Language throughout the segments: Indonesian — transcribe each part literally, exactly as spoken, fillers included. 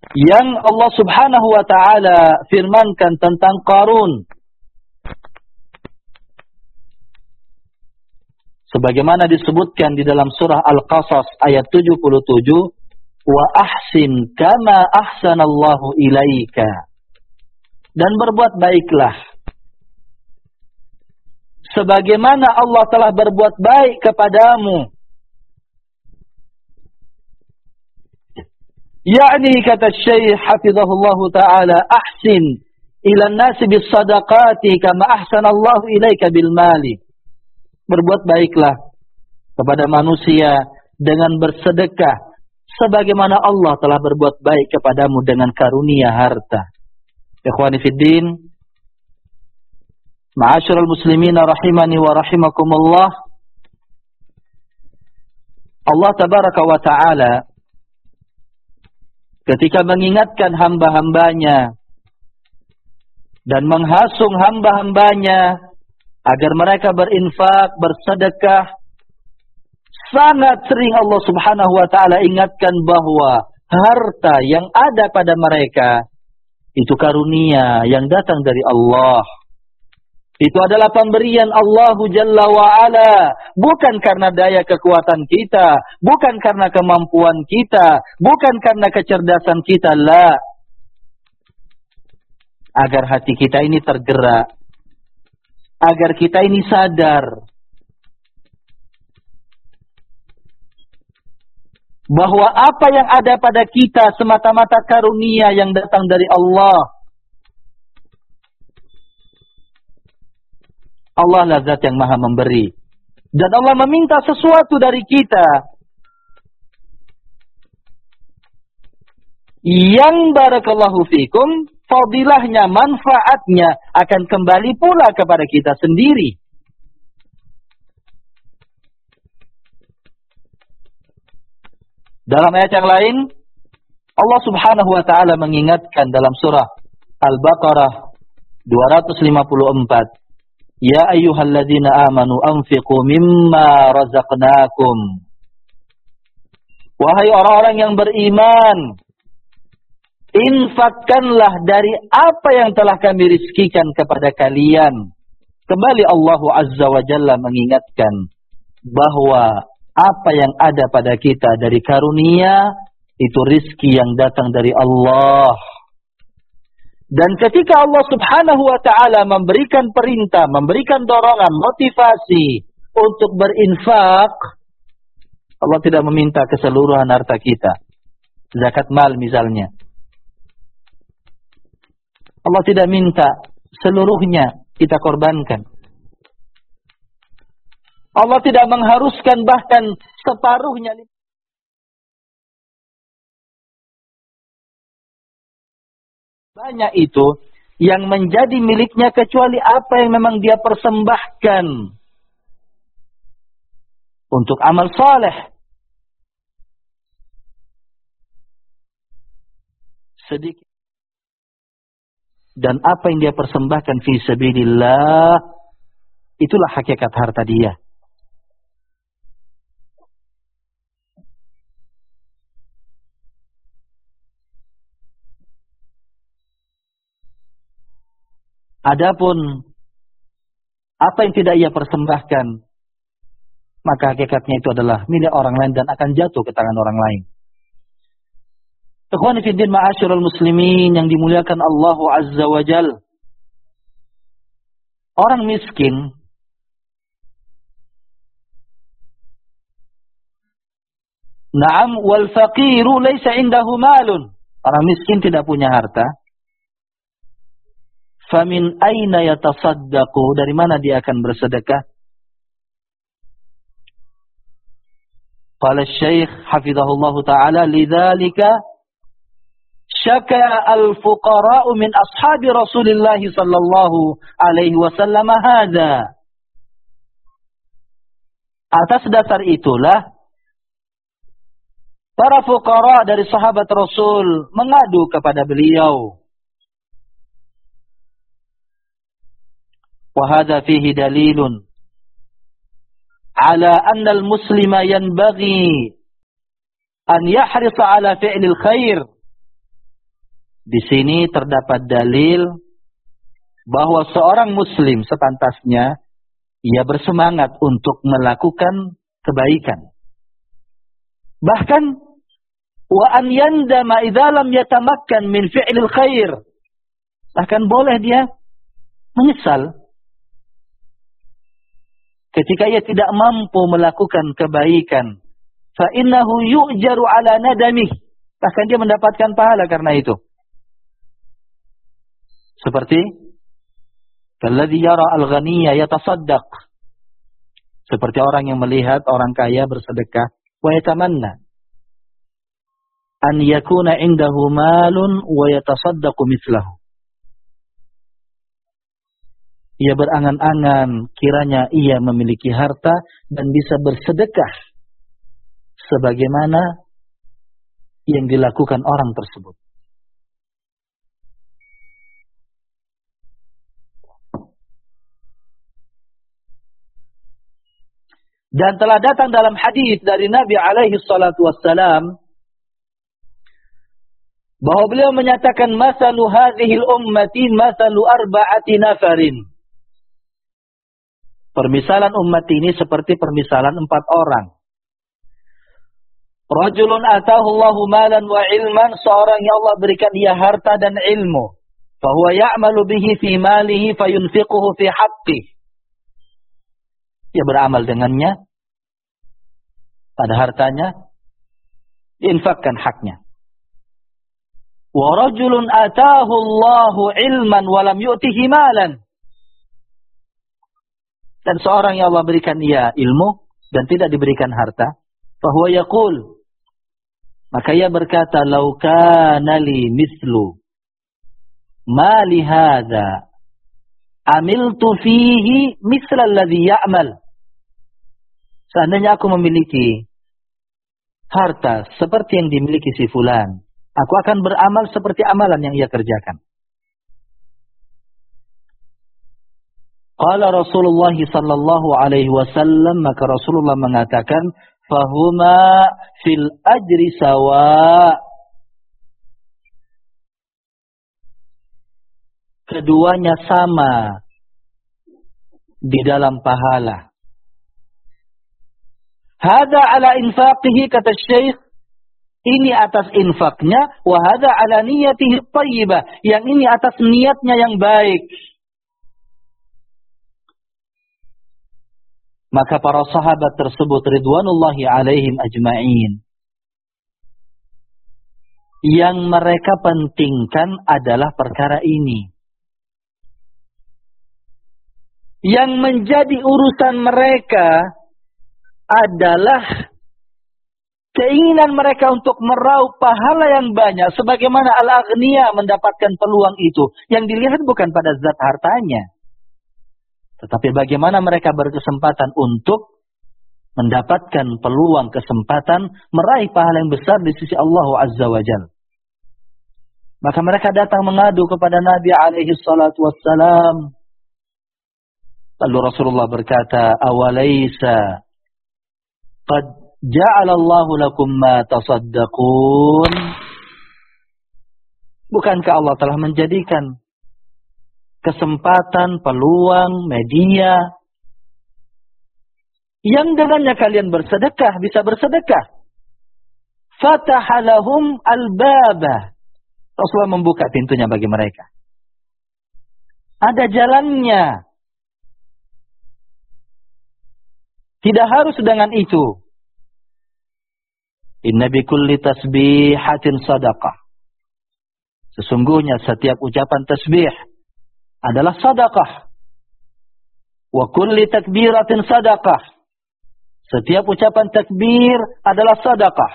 yang Allah Subhanahu wa taala firmankan tentang Qarun. Sebagaimana disebutkan di dalam surah Al-Qasas ayat tujuh puluh tujuh, wa ahsin kama ahsanallahu ilaika. Dan berbuat baiklah sebagaimana Allah telah berbuat baik kepadamu. Yakni kata Syekh hafizahullahu taala, ahsin ila an-nasi bis sadaqati kama ahsanallahu ilaika bil mali. Berbuat baiklah kepada manusia dengan bersedekah sebagaimana Allah telah berbuat baik kepadamu dengan karunia harta. Ikhwani fid din, ma'asyiral muslimin rahimani wa rahimakumullah. Allah tabaraka wa taala ketika mengingatkan hamba-hambanya dan menghasung hamba-hambanya agar mereka berinfak, bersedekah, sangat sering Allah Subhanahu wa taala ingatkan bahwa harta yang ada pada mereka itu karunia yang datang dari Allah. Itu adalah pemberian Allah Jalla wa Ala, bukan karena daya kekuatan kita, bukan karena kemampuan kita, bukan karena kecerdasan kita, la. Agar hati kita ini tergerak, agar kita ini sadar bahwa apa yang ada pada kita semata-mata karunia yang datang dari Allah. Allah lah zat yang maha memberi. Dan Allah meminta sesuatu dari kita yang barakallahu fikum, fadilahnya, manfaatnya akan kembali pula kepada kita sendiri. Dalam ayat yang lain, Allah Subhanahu wa taala mengingatkan dalam surah Al-Baqarah dua ratus lima puluh empat, ya ayyuhalladzina amanu anfiqu mimma razaqnakum. Wahai orang-orang yang beriman, infakkanlah dari apa yang telah kami rizkikan kepada kalian. Kembali Allah Azza wa Jalla mengingatkan bahwa apa yang ada pada kita dari karunia itu rizki yang datang dari Allah. Dan ketika Allah Subhanahu wa taala memberikan perintah, memberikan dorongan, motivasi untuk berinfak, Allah tidak meminta keseluruhan harta kita. Zakat mal misalnya, Allah tidak minta seluruhnya kita korbankan. Allah tidak mengharuskan bahkan separuhnya. Banyak itu yang menjadi miliknya kecuali apa yang memang dia persembahkan untuk amal saleh. Sedikit. Dan apa yang dia persembahkan fi sabilillah, itulah hakikat harta dia. Adapun apa yang tidak ia persembahkan, maka hakikatnya itu adalah milik orang lain dan akan jatuh ke tangan orang lain. Ikhwani fi din, ma'asyiral muslimin yang dimuliakan Allah Azza wa Jalla. Orang miskin na'am wal faqiru laysa indahu malun. Orang miskin tidak punya harta. Famin aina yatasaddaqu, dari mana dia akan bersedekah? Qala Syekh hafizahullahu taala, lidzalika syaka al-fuqara'u min ashabi Rasulillah sallallahu alaihi wasallam hadza. Atas dasar itulah para fuqara dari sahabat Rasul mengadu kepada beliau. وهذا فيه دليل على أن المسلم ينبغي أن يحرص على فعل الخير Di sini terdapat dalil bahwa seorang muslim sepantasnya ia bersemangat untuk melakukan kebaikan. Bahkan wa an yandama idza lam yatamakkan min fi'lil khair. Bahkan boleh dia menyesal ketika ia tidak mampu melakukan kebaikan. Fa innahu yu'jaru ala nadamih. Bahkan dia mendapatkan pahala karena itu. Seperti kalladzi yara al-ghaniyya yatasaddaq. Seperti orang yang melihat orang kaya bersedekah, wa yatamanna an yakuna indahu malun wa yatasaddaqu mithlahu. Ia berangan-angan kiranya ia memiliki harta dan bisa bersedekah sebagaimana yang dilakukan orang tersebut. Dan telah datang dalam hadis dari Nabi alaihi salatu wassalam bahwa beliau menyatakan masalu hadhil ummati masalu arba'ati nafarin. Permisalan umat ini seperti permisalan empat orang. Rajulun atahu Allahu malan wa ilman, seorang yang Allah berikan dia harta dan ilmu. Fahuwa ya'malu bihi fi malihi fayunfiquhu fi haqqih. Dia beramal dengannya pada hartanya, diinfakkan haknya. Wa rajulun atahu Allahu ilman wa lam yu'tihi malan. Dan seorang yang Allah berikan ia ilmu dan tidak diberikan harta, fahuwa yaqul, maka ia berkata, "Lau kana li mislu ma li hadza amiltu fihi misla alladhi ya'mal." Seandainya aku memiliki harta seperti yang dimiliki si fulan, aku akan beramal seperti amalan yang ia kerjakan. Qala Rasulullah sallallahu alaihi wasallam, maka Rasulullah mengatakan, fahuma fil ajri sawa. Keduanya sama di dalam pahala. Hada ala infaqihi, kata Syekh, ini atas infaknya, wa hada ala niyatihi thayyibah, yang ini atas niatnya yang baik. Maka para sahabat tersebut ridwanullahi alaihim ajma'in, yang mereka pentingkan adalah perkara ini. Yang menjadi urusan mereka adalah keinginan mereka untuk meraup pahala yang banyak, sebagaimana al-aghniya mendapatkan peluang itu. Yang dilihat bukan pada zat hartanya, tetapi bagaimana mereka berkesempatan untuk mendapatkan peluang, kesempatan meraih pahala yang besar di sisi Allah Azza wa Jalla. Maka mereka datang mengadu kepada Nabi alaihi salatu wassalam. Lalu Rasulullah berkata, "Awalaysa qad ja'ala Allahu lakum ma tasaddaqun?" Bukankah Allah telah menjadikan kesempatan, peluang, media yang dengannya kalian bersedekah, bisa bersedekah. Fatahalahum al-baba. Rasulullah membuka pintunya bagi mereka. Ada jalannya. Tidak harus dengan itu. Inna bi kulli tasbihatin sadaqah. Sesungguhnya setiap ucapan tasbih adalah sadaqah. Wa kulli takbiratin sadaqah. Setiap ucapan takbir adalah sadaqah.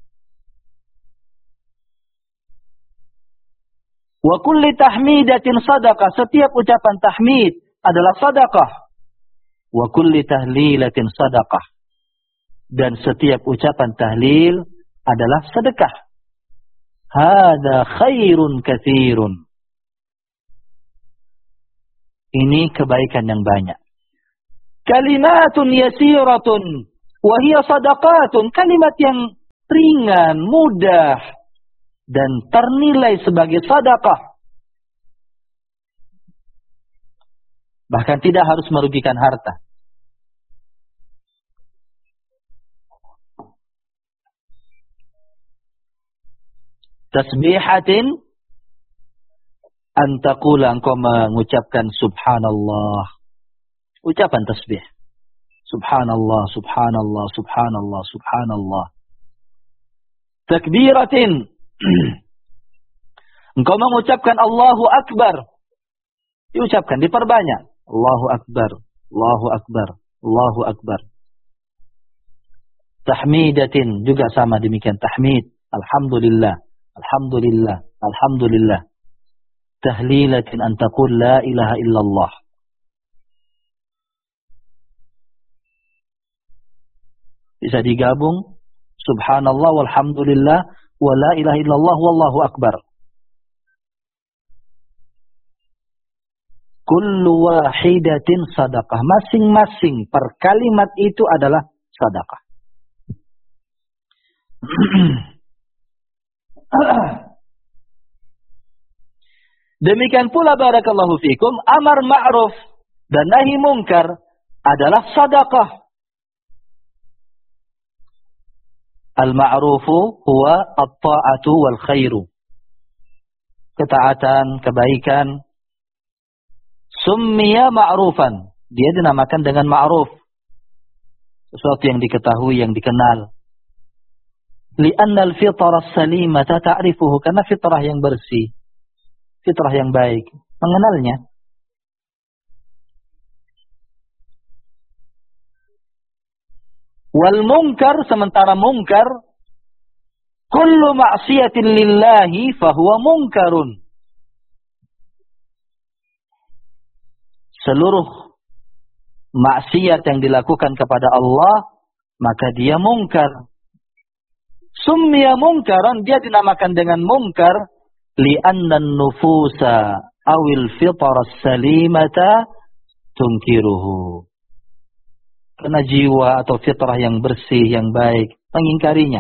Wa kulli tahmidatin sadaqah. Setiap ucapan tahmid adalah sadaqah. Wa kulli tahlilatin sadaqah. Dan setiap ucapan tahlil adalah sedekah. Hada khairun katsirun. Ini kebaikan yang banyak. Kalimatun yasiratun wa hiya sadaqatun. Kalimat yang ringan, mudah, dan ternilai sebagai sedekah. Bahkan tidak harus merugikan harta. Tasbihatin antaqula, engkau mengucapkan subhanallah. Ucapan tasbih. Subhanallah, subhanallah, subhanallah, subhanallah. Takbiratin. Engkau mengucapkan Allahu Akbar. Diucapkan, diperbanyak. Allahu Akbar, Allahu Akbar, Allahu Akbar. Tahmidatin, juga sama demikian. Tahmid. Alhamdulillah, Alhamdulillah, Alhamdulillah. Tahlilatin antaqul la ilaha illallah. Bisa digabung. Subhanallah walhamdulillah wa la ilaha illallah wallahu akbar. Kullu wahidatin sadaqah. Masing-masing per kalimat itu adalah sadaqah. Demikian pula barakallahu fikum, amar ma'ruf dan nahi munkar adalah sadaqah. Al-ma'rufu huwa at-ta'atu wal khairu. Ketaatan, kebaikan. Summiya ma'rufan. Dia dinamakan dengan ma'ruf. Sesuatu yang diketahui, yang dikenal. Li'anna al-fitrah as-salimata ta'rifuhu. Karena fitrah yang bersih, fitrah yang baik, mengenalnya. Wal munkar, sementara munkar, kullu ma'siyatin lillahi fahuwa munkarun. Seluruh maksiat yang dilakukan kepada Allah, maka dia munkar. Summiya munkaran, dia dinamakan dengan munkar, li'anna an-nufusa awil fitra as-salimata tunkiruhu. Karena jiwa atau fitrah yang bersih, yang baik, mengingkarinya.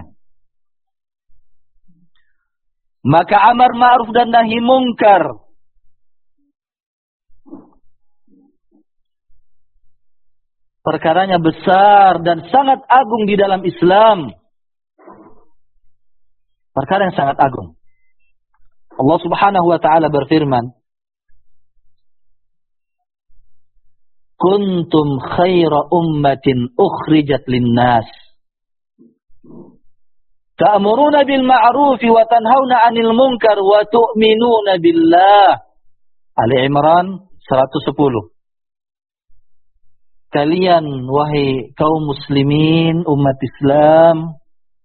Maka amar ma'ruf dan nahi munkar perkaranya besar dan sangat agung di dalam Islam. Perkara yang sangat agung. Allah Subhanahu wa ta'ala berfirman, kuntum khaira ummatin ukhrijat linnas ta'muruna bil ma'ruf wa tanhauna 'anil munkar wa tu'minuna billah. Ali Imran seratus sepuluh. Kalian wahai kaum muslimin, umat Islam,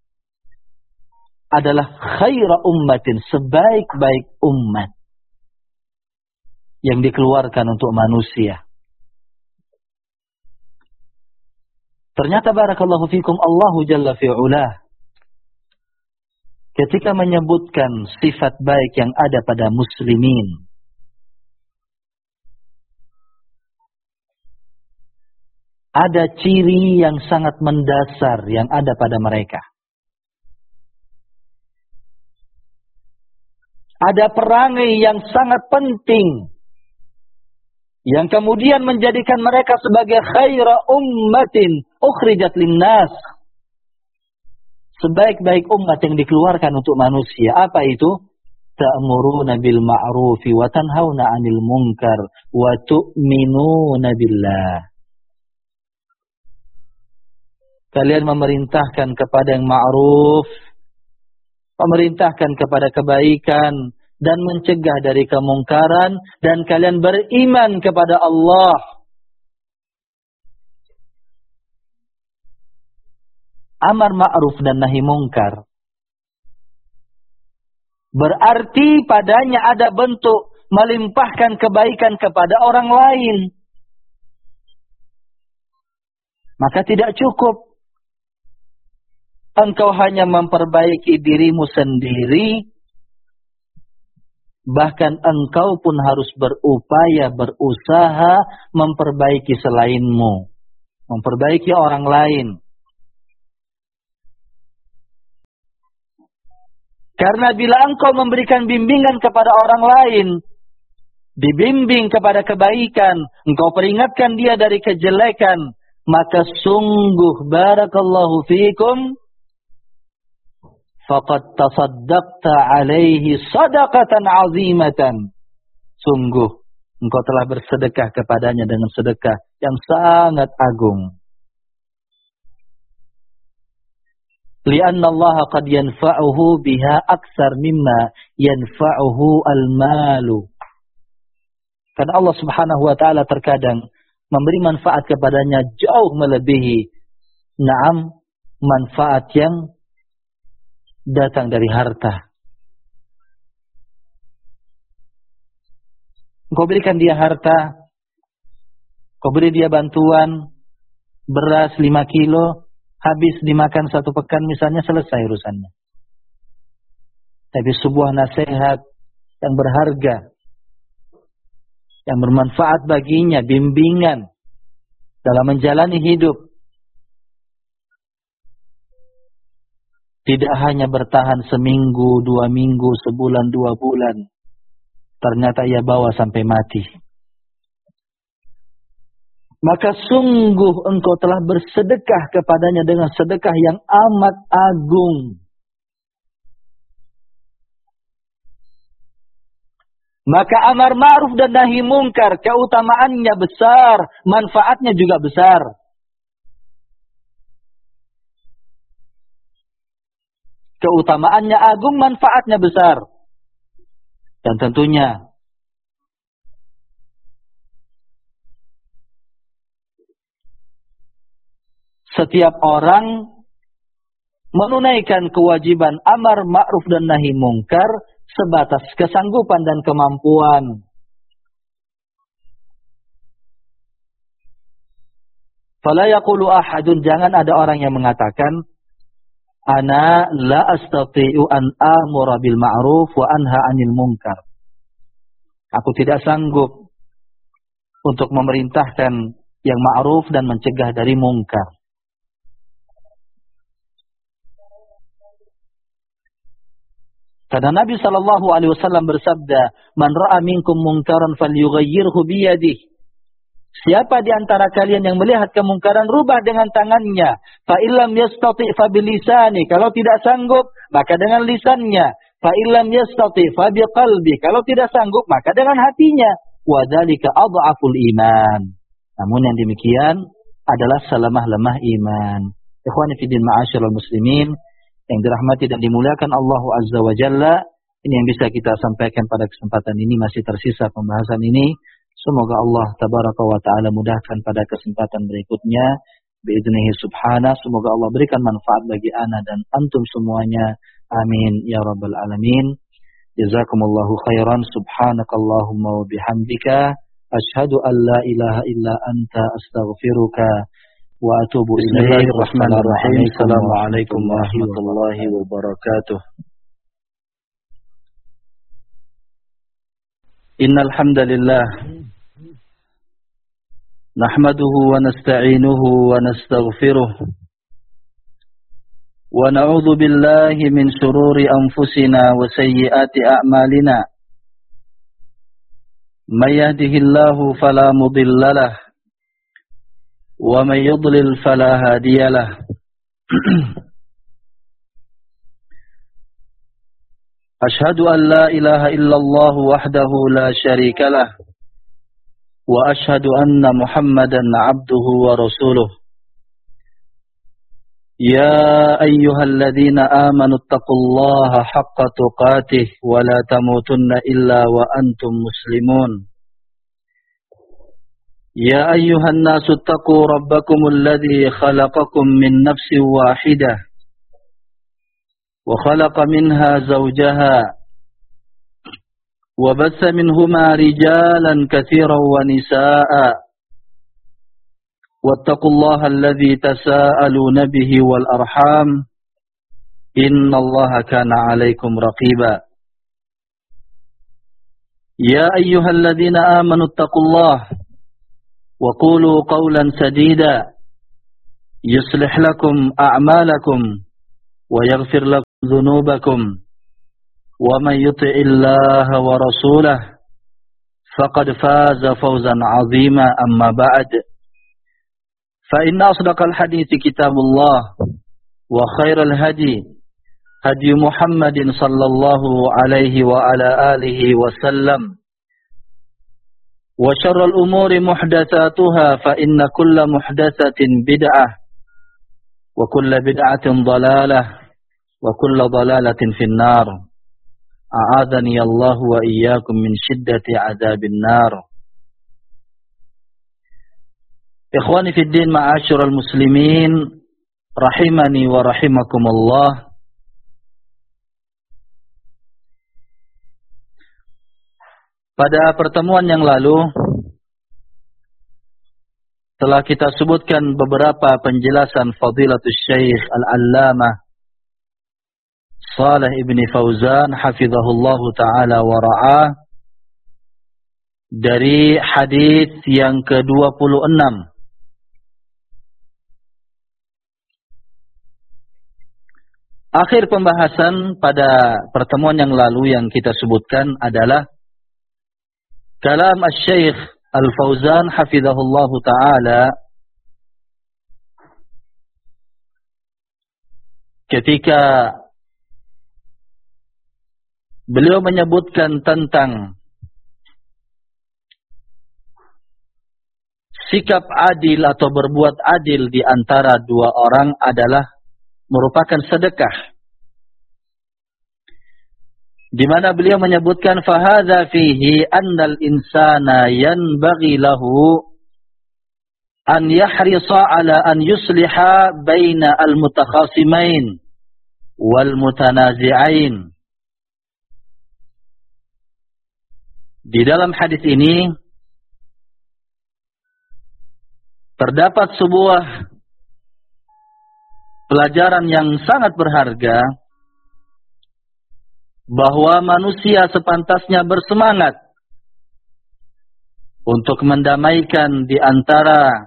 adalah khaira ummatin, sebaik-baik umat yang dikeluarkan untuk manusia. Ternyata barakallahu fikum, Allahu Jalla fi'ulah ketika menyebutkan sifat baik yang ada pada muslimin, ada ciri yang sangat mendasar yang ada pada mereka. Ada perangai yang sangat penting yang kemudian menjadikan mereka sebagai khaira ummatin ukhrijat linnas, sebaik-baik umat yang dikeluarkan untuk manusia. Apa itu? Ta'muruna bil ma'rufi wa tanhauna 'anil munkar wa tu'minuna billah. Kalian memerintahkan kepada yang ma'ruf, memerintahkan kepada kebaikan, dan mencegah dari kemungkaran, dan kalian beriman kepada Allah. Amar ma'ruf dan nahi munkar berarti padanya ada bentuk melimpahkan kebaikan kepada orang lain. Maka tidak cukup engkau hanya memperbaiki dirimu sendiri, bahkan engkau pun harus berupaya, berusaha memperbaiki selainmu, memperbaiki orang lain. Karena bila engkau memberikan bimbingan kepada orang lain, dibimbing kepada kebaikan, engkau peringatkan dia dari kejelekan, maka sungguh barakallahu fiikum faqad tasaddaqta alaihi sadaqatan azimatan. Sungguh engkau telah bersedekah kepadanya dengan sedekah yang sangat agung. Lianna Allah qad yanfa'uhu biha aksar mimma yanfa'uhu al-malu. Karena Allah Subhanahu wa taala terkadang memberi manfaat kepadanya jauh melebihi na'am manfaat yang datang dari harta. Engkau berikan dia harta, kau beri dia bantuan beras lima kilo, habis dimakan satu pekan misalnya, selesai urusannya. Tapi sebuah nasihat yang berharga, yang bermanfaat baginya, bimbingan dalam menjalani hidup, tidak hanya bertahan seminggu, dua minggu, sebulan, dua bulan. Ternyata ia bawa sampai mati. Maka sungguh engkau telah bersedekah kepadanya dengan sedekah yang amat agung. Maka amar ma'ruf dan nahi mungkar, keutamaannya besar, manfaatnya juga besar. Keutamaannya agung, manfaatnya besar. Dan tentunya setiap orang menunaikan kewajiban amar ma'ruf dan nahi mungkar sebatas kesanggupan dan kemampuan. Fala yaqulu ahadun, jangan ada orang yang mengatakan, ana la astati'u an amura bil ma'ruf wa anha 'anil munkar. Aku tidak sanggup untuk memerintahkan yang ma'ruf dan mencegah dari mungkar. Karena Nabi sallallahu alaihi wasallam bersabda, "Man ra'a minkum munkaran falyughayyirhu bi yadihi." Siapa di antara kalian yang melihat kemungkaran, rubah dengan tangannya. Fa illam yastati' fa bilisani. Kalau tidak sanggup, maka dengan lisannya. Fa illam yastati' fa biqalbi. Kalau tidak sanggup, maka dengan hatinya. Wa dzalika adhaful iman. Namun yang demikian adalah selemah-lemah iman. Ikhwani fi din ma'asyiral muslimin yang dirahmati dan dimuliakan Allah Azza wa Jalla, ini yang bisa kita sampaikan pada kesempatan ini. Masih tersisa pembahasan ini. Semoga Allah tabaraka wa ta'ala mudahkan pada kesempatan berikutnya. Bi'idnihi subhanah. Semoga Allah berikan manfaat bagi ana dan antum semuanya. Amin. Ya Rabbal Alamin. Jazakumullahu khairan. Subhanakallahumma wa bihamdika. Ashhadu an la ilaha illa anta astaghfiruka wa atubu ilaik. Bismillahirrahmanirrahim. Assalamualaikum warahmatullahi wabarakatuh. Innal hamdalillah nahmaduhu wa nasta'inuhu wa nastaghfiruh wa na'udzu billahi min shururi anfusina wa sayyiati a'malina. May yahdihillahu fala mudhillalah wa may yudlil fala hadiyalah. Ashhadu an la ilaha illallah wahdahu la syarika lah wa ashhadu anna Muhammadan abduhu wa rasuluh. Ya ayyuhalladzina amanu taqullaha haqqa tuqatih wa la tamutunna illa wa antum muslimun. Ya ayyuhan nasu taqu rabbakumul ladzi khalaqakum min nafsin wahidah وخلق منها زوجها وبث منهما رجالا كثيرا ونساء واتقوا الله الذي تساءلون به والأرحام إن الله كان عليكم رقيبا. يا أيها الذين آمنوا اتقوا الله وقولوا قولا سديدا يصلح لكم أعمالكم ويغفر لكم ذنوبكم ومن يطع الله ورسوله فقد فاز فوزا عظيما. أما بعد فإن أصدق الحديث كتاب الله وخير الهدي هدي محمد صلى الله عليه وعلى آله وسلم وشر الأمور محدثاتها فإن كل محدثة بدعة وكل بدعة ضلالة وكل ضلالة في النار. أعاذني الله وإياكم من شدة عذاب النار. إخواني في الدين معاشر المسلمين rahimani wa rahimakumullah. Pada pertemuan yang lalu telah kita sebutkan beberapa penjelasan Fadilatul Syekh Al-Allamah Shalih ibn Fauzan hafizahullahu ta'ala wa ra'ah dari hadis yang ke dua puluh enam. Akhir pembahasan pada pertemuan yang lalu yang kita sebutkan adalah kalam Asy-Syaikh Al-Fauzan hafizahullahu ta'ala ketika beliau menyebutkan tentang sikap adil atau berbuat adil di antara dua orang adalah merupakan sedekah. Di mana beliau menyebutkan fahadza fihi annal insana yanbaghi lahu an yahrisa ala an yusliha baina al-mutakhasimain wal mutanazi'ain. Di dalam hadis ini terdapat sebuah pelajaran yang sangat berharga bahwa manusia sepantasnya bersemangat untuk mendamaikan di antara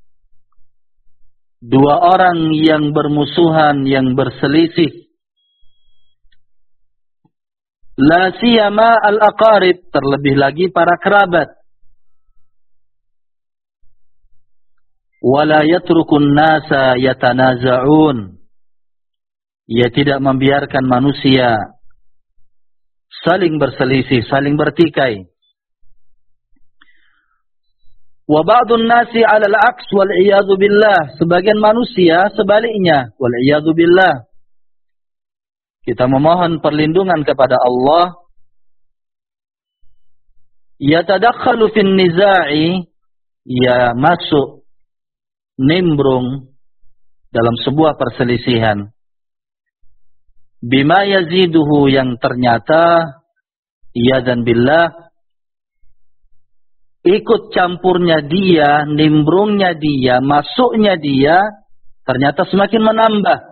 dua orang yang bermusuhan, yang berselisih. La siyama al-aqarib, terlebih lagi para kerabat. Wala yatrukun nasa yatanaza'un. Ia tidak membiarkan manusia saling berselisih, saling bertikai. Wa ba'dun nasi 'ala al-'aks wal 'iyadzu billah. Sebagian manusia sebaliknya, wal 'iyadzu billah. Kita memohon perlindungan kepada Allah. Yatadakhalu fin niza'i, ia masuk nimbrung dalam sebuah perselisihan. Bima yaziduhu, yang ternyata iyadzan billah ikut campurnya dia, nimbrungnya dia, masuknya dia ternyata semakin menambah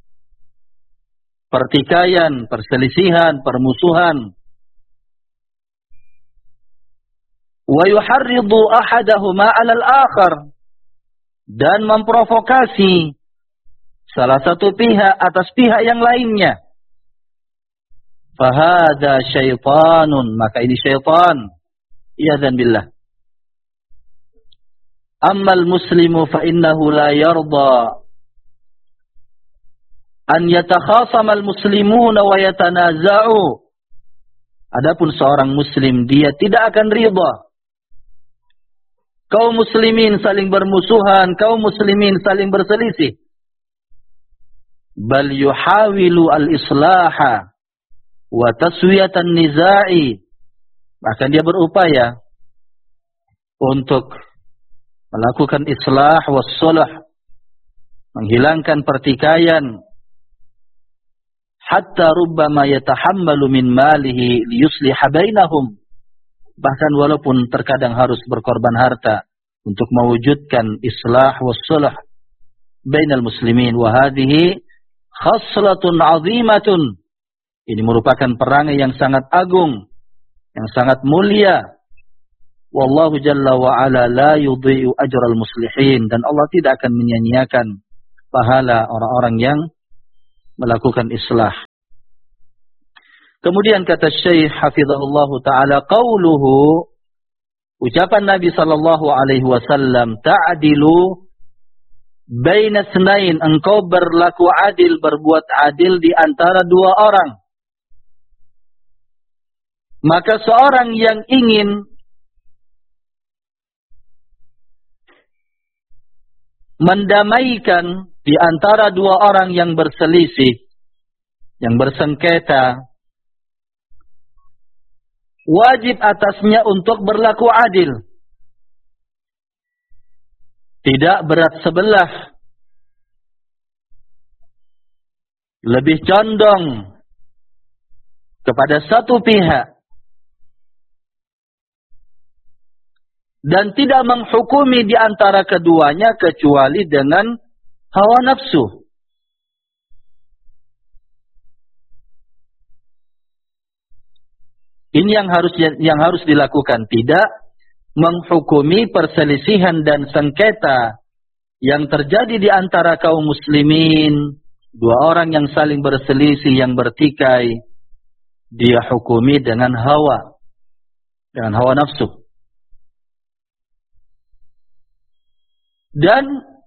pertikaian, perselisihan, permusuhan. Wa yuharridu ahadahuma 'ala al-akhar, dan memprovokasi salah satu pihak atas pihak yang lainnya. Fahada syaitanun, maka ini syaitan. Iyadzan billah. Ammal muslimu fa innahu la yarda an yatakhasamal muslimuna wa yatanaza'u. Adapun seorang muslim, dia tidak akan ridha kaum muslimin saling bermusuhan, kaum muslimin saling berselisih. Bal yuhawilu al-islaha wa taswiyatan niza'i. Bahkan dia berupaya untuk melakukan islah was sulh, menghilangkan pertikaian. Hatta rubbama yatahammalu min malihi liyusliha bainahum. Bahkan walaupun terkadang harus berkorban harta untuk mewujudkan islah was sulh bainal muslimin. Wa hadhihi khaslatun 'azimatun. Ini merupakan perangai yang sangat agung, yang sangat mulia. Wallahu jalla wa ala la yudhi'u ajral muslihin, dan Allah tidak akan menyia-nyiakan pahala orang-orang yang melakukan islah. Kemudian kata Syekh hafizahullah taala, qauluhu, ucapan Nabi sallallahu alaihi wasallam, ta'dilu baina tsnain, engkau berlaku adil, berbuat adil di antara dua orang. Maka seorang yang ingin mendamaikan di antara dua orang yang berselisih, yang bersengketa, wajib atasnya untuk berlaku adil. Tidak berat sebelah, lebih condong kepada satu pihak, dan tidak menghukumi di antara keduanya kecuali dengan hawa nafsu. Ini yang harus yang harus dilakukan, tidak menghukumi perselisihan dan sengketa yang terjadi di antara kaum muslimin, dua orang yang saling berselisih, yang bertikai, dia hukumi dengan hawa, dengan hawa nafsu. Dan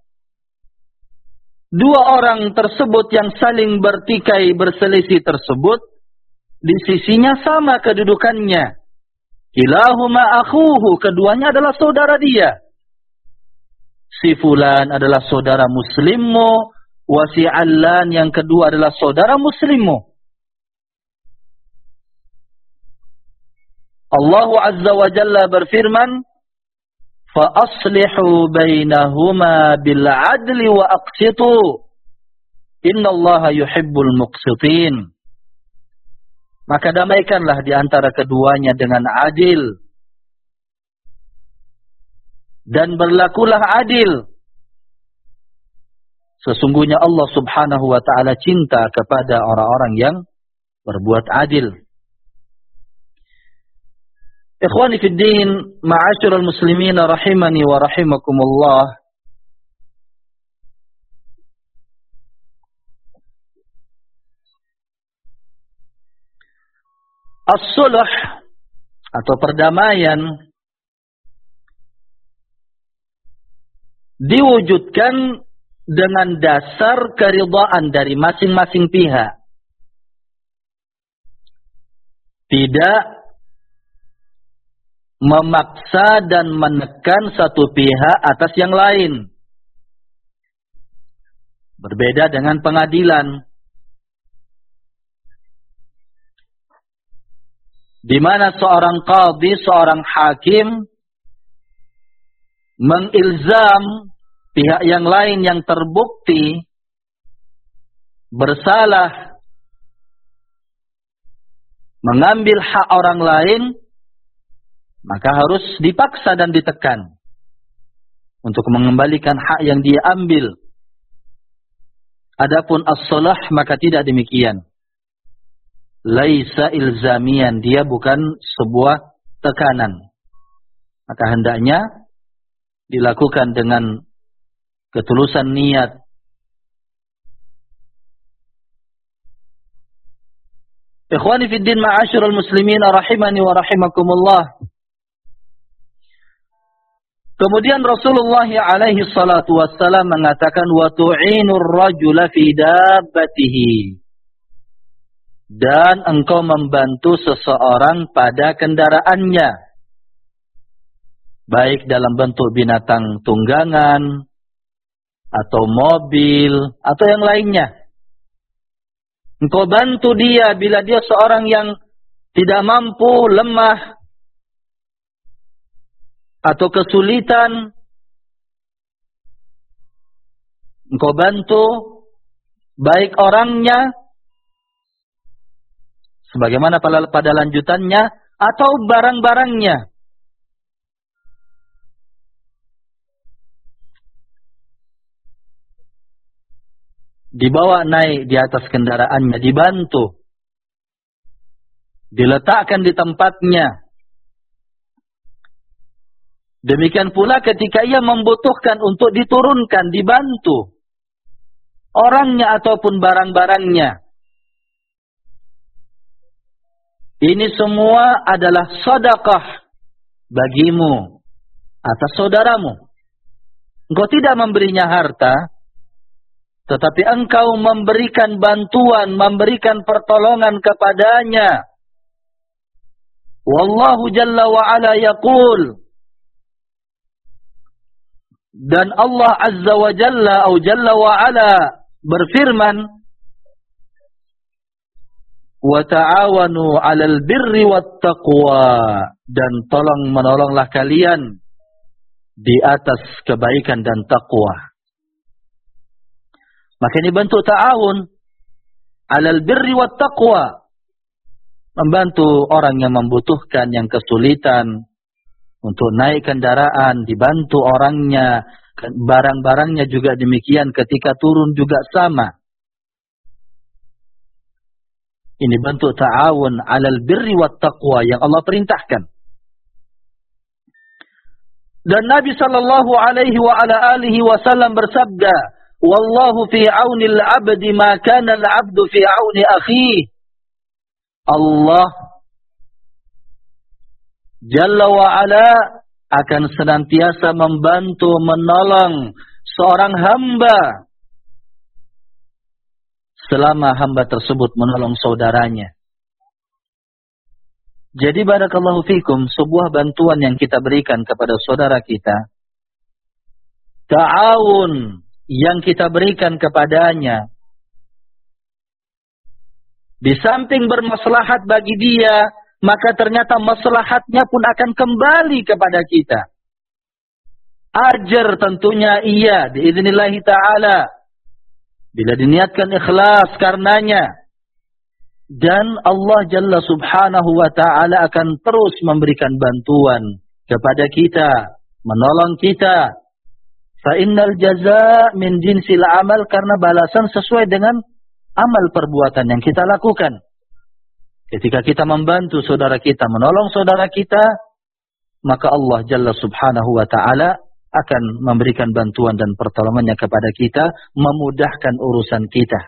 dua orang tersebut yang saling bertikai, berselisih tersebut, di sisinya sama kedudukannya. Kilahuma akhuhu, keduanya adalah saudara dia. Si fulan adalah saudara muslimmu, wa si allan yang kedua adalah saudara muslimmu. Allah Azza wa Jalla berfirman, fa aslihu bainahuma bil adli wa aqsitu innallaha yuhibbul muqsitin. Maka damaikanlah di antara keduanya dengan adil, dan berlakulah adil. Sesungguhnya Allah Subhanahu wa taala cinta kepada orang-orang yang berbuat adil. Ikhwani fid din, ma'asyiral muslimin rahimani wa rahimakumullah. As-sulh atau perdamaian diwujudkan dengan dasar keridhaan dari masing-masing pihak. Tidak memaksa dan menekan satu pihak atas yang lain. Berbeda dengan pengadilan, di mana seorang qadhi, seorang hakim mengilzam pihak yang lain yang terbukti bersalah, mengambil hak orang lain, maka harus dipaksa dan ditekan untuk mengembalikan hak yang dia ambil. Adapun as-sulh maka tidak demikian. Laisa ilzamian, dia bukan sebuah tekanan. Maka hendaknya dilakukan dengan ketulusan niat. Ikhwani fid din, ma'asyiral muslimin rahimani wa rahimakumullah. Kemudian Rasulullah alaihi salatu wassalam mengatakan, wa tu'inur rajula fi dabbatihi, dan engkau membantu seseorang pada kendaraannya, baik dalam bentuk binatang tunggangan atau mobil atau yang lainnya. Engkau bantu dia bila dia seorang yang tidak mampu, lemah atau kesulitan. Engkau bantu baik orangnya, sebagaimana pada lanjutannya, atau barang-barangnya. Dibawa naik di atas kendaraannya, dibantu, diletakkan di tempatnya. Demikian pula ketika ia membutuhkan untuk diturunkan, dibantu orangnya ataupun barang-barangnya. Ini semua adalah sedekah bagimu atas saudaramu. Engkau tidak memberinya harta, tetapi engkau memberikan bantuan, memberikan pertolongan kepadanya. Wallahu jalla wa ala yaqul, dan Allah azza wa jalla atau jalla wa ala berfirman, wa ta'awanu 'alal birri wat taqwa, dan tolong menolonglah kalian di atas kebaikan dan takwa. Maka ini bentuk ta'awun 'alal birri wat taqwa, membantu orang yang membutuhkan, yang kesulitan untuk naik kendaraan, dibantu orangnya, barang-barangnya juga demikian, ketika turun juga sama. Ini bentuk ta'awun 'alal birri wat taqwa yang Allah perintahkan. Dan Nabi sallallahu alaihi wa ala alihi wasallam bersabda, "Wallahu fi 'aunil 'abdi ma kana al-'abdu fi 'auni akhihi." Allah Jalla wa ala akan senantiasa membantu, menolong seorang hamba selama hamba tersebut menolong saudaranya. Jadi barakallahu fikum, sebuah bantuan yang kita berikan kepada saudara kita, ta'awun yang kita berikan kepadanya, di samping bermaslahat bagi dia, maka ternyata maslahatnya pun akan kembali kepada kita. Ajar tentunya iya, biidznillahi ta'ala, bila diniatkan ikhlas karenanya. Dan Allah Jalla Subhanahu wa ta'ala akan terus memberikan bantuan kepada kita, menolong kita. Fa innal jazaa min jinsil amal, karena balasan sesuai dengan amal perbuatan yang kita lakukan. Ketika kita membantu saudara kita, menolong saudara kita, maka Allah Jalla Subhanahu wa ta'ala akan memberikan bantuan dan pertolongannya kepada kita, memudahkan urusan kita.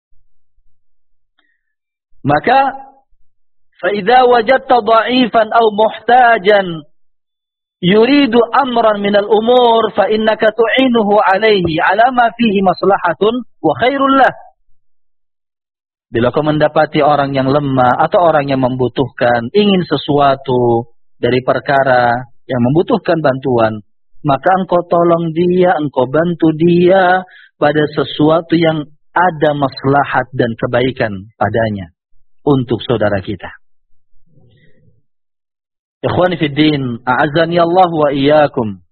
Maka fa idza wajadta dha'ifan aw muhtajan yuridu amran minal umur fa innaka tu'inuhu alaihi ala ma fihi maslahatun wa khairul lah. Bila kau mendapati orang yang lemah atau orang yang membutuhkan, ingin sesuatu dari perkara yang membutuhkan bantuan, maka engkau tolong dia, engkau bantu dia pada sesuatu yang ada maslahat dan kebaikan padanya untuk saudara kita. Ikhwani fid din, a'azzani Allah wa iyyakum.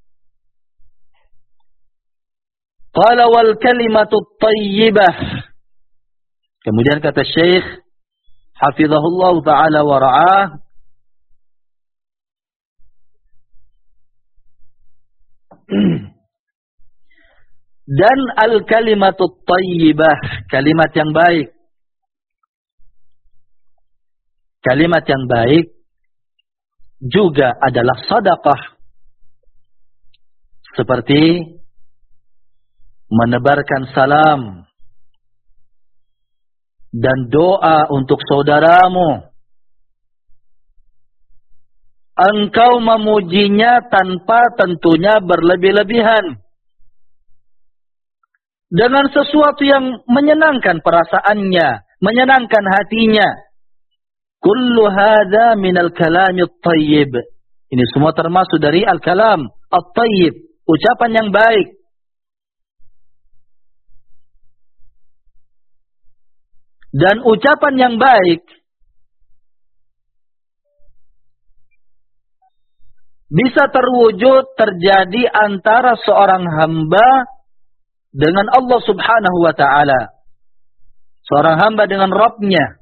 Qala wal kalimatu thayyibah. Kemudian kata Syekh hafizahullah taala wa ra'ah, dan al-kalimatut thayyibah, kalimat yang baik. Kalimat yang baik juga adalah sedekah. Seperti menebarkan salam dan doa untuk saudaramu. Engkau memujinya tanpa tentunya berlebih-lebihan, dengan sesuatu yang menyenangkan perasaannya, menyenangkan hatinya. Kullu hadza minal kalamit thayyib. Ini semua termasuk dari al-kalam at-thayyib, ucapan yang baik. Dan ucapan yang baik bisa terwujud, terjadi antara seorang hamba dengan Allah Subhanahu wa ta'ala. Seorang hamba dengan Rabb-nya,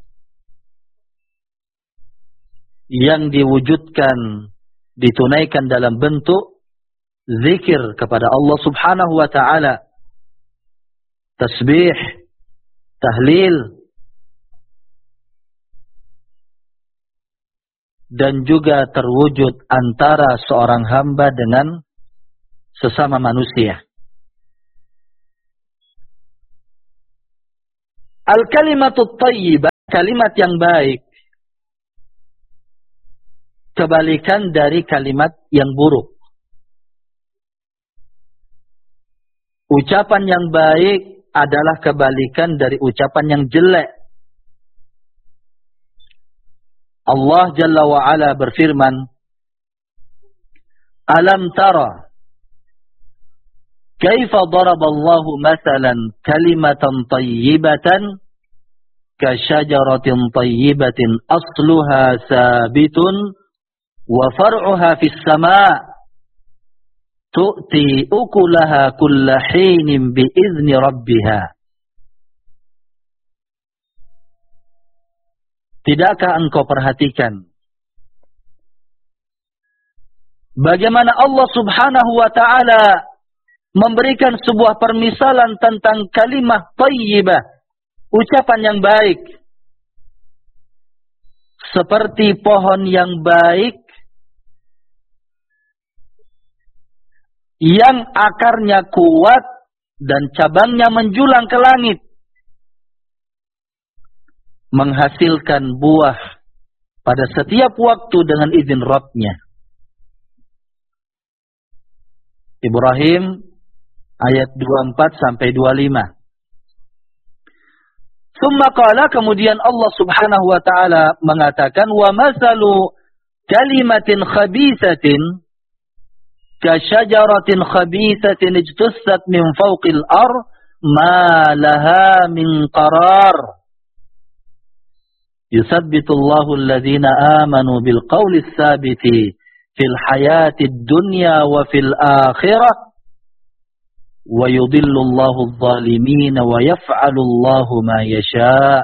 yang diwujudkan, ditunaikan dalam bentuk zikir kepada Allah Subhanahu wa ta'ala, tasbih, tahlil, dan juga terwujud antara seorang hamba dengan sesama manusia. Al-kalimatut thayyibah, kalimat yang baik, kebalikan dari kalimat yang buruk. Ucapan yang baik adalah kebalikan dari ucapan yang jelek. Allah Jalla wa Ala berfirman, Alam tara kaifa daraballahu mathalan kalimatan tayyibatan kasyajaratin tayyibatin asluha sabitun wa far'uha fis sama' tu'ti ukulaha kulla hinin bi'izni rabbiha. Tidakkah engkau perhatikan bagaimana Allah Subhanahu wa ta'ala memberikan sebuah permisalan tentang kalimah thayyibah, ucapan yang baik, seperti pohon yang baik yang akarnya kuat dan cabangnya menjulang ke langit, menghasilkan buah pada setiap waktu dengan izin Rabb-Nya. Ibrahim ayat dua puluh empat sampai dua puluh lima. Summa qala, kemudian Allah Subhanahu wa taala mengatakan, wa masalu kalimatin khabisatin ka syajaratin khabisatin ijtussat min fawqil ar ma laha min qarar. Yusabbitullahu alladhina amanu bil qawli tsabiti fil hayatid dunya wa fil akhirah wa yudhillullahu adh-dhalimin wa yaf'alullahu ma yasha'.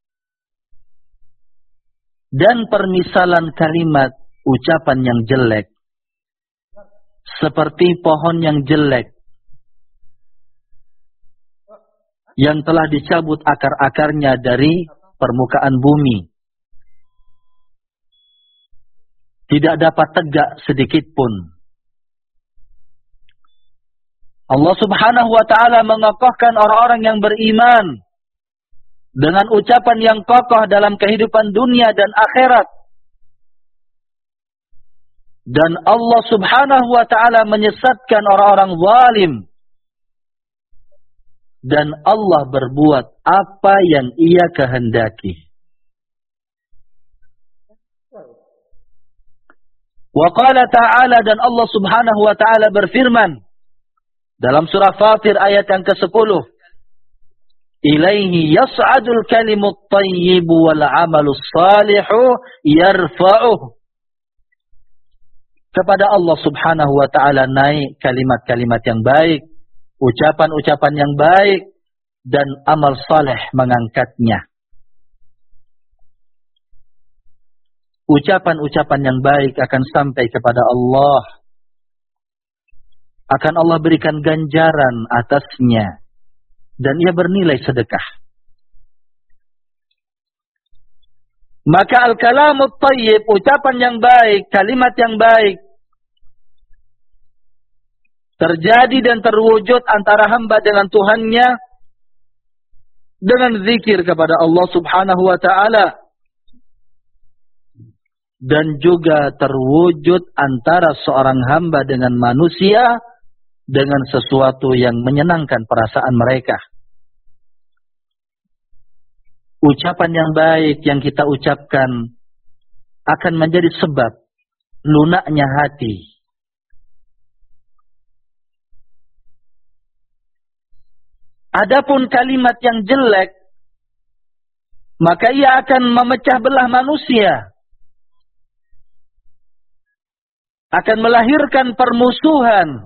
Dan permisalan kalimat ucapan yang jelek seperti pohon yang jelek yang telah dicabut akar-akarnya dari permukaan bumi, tidak dapat tegak sedikit pun. Allah Subhanahu wa ta'ala mengokohkan orang-orang yang beriman dengan ucapan yang kokoh dalam kehidupan dunia dan akhirat. Dan Allah Subhanahu wa ta'ala menyesatkan orang-orang zalim. Dan Allah berbuat apa yang Ia kehendaki. Wa qala ta'ala, dan Allah Subhanahu wa ta'ala berfirman dalam surah Fatir ayat yang kesepuluh, ilaihi yas'adul kalimut thayyibu wal amalus salihu yarfa'uh. Kepada Allah Subhanahu wa ta'ala naik kalimat-kalimat yang baik, ucapan-ucapan yang baik, dan amal saleh mengangkatnya. Ucapan-ucapan yang baik akan sampai kepada Allah. Akan Allah berikan ganjaran atasnya. Dan ia bernilai sedekah. Maka al-kalamut thayyib, ucapan yang baik, kalimat yang baik, terjadi dan terwujud antara hamba dengan Tuhannya dengan zikir kepada Allah Subhanahu wa ta'ala. Dan juga terwujud antara seorang hamba dengan manusia dengan sesuatu yang menyenangkan perasaan mereka. Ucapan yang baik yang kita ucapkan akan menjadi sebab lunaknya hati. Adapun kalimat yang jelek, maka ia akan memecah belah manusia. Akan melahirkan permusuhan.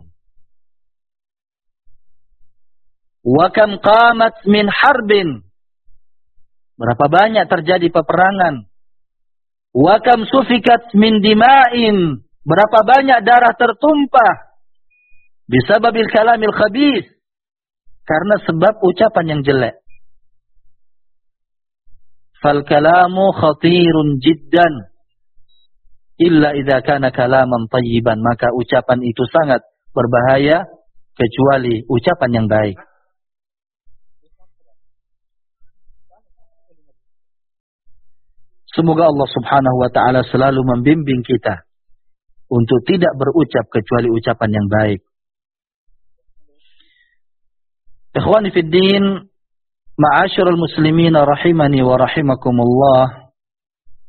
Wa kam qamat min harbin. Berapa banyak terjadi peperangan. Wa kam sufikat min dima'in. Berapa banyak darah tertumpah. Bisababil kalamil khabith. Karena sebab ucapan yang jelek. Fal kalamu khatirun jiddan. Illa idza kana kalaman thayyiban. Maka ucapan itu sangat berbahaya kecuali ucapan yang baik. Semoga Allah Subhanahu wa taala selalu membimbing kita untuk tidak berucap kecuali ucapan yang baik. Ikhwani fid din, ma'asyiral muslimin rahimani wa rahimakumullah.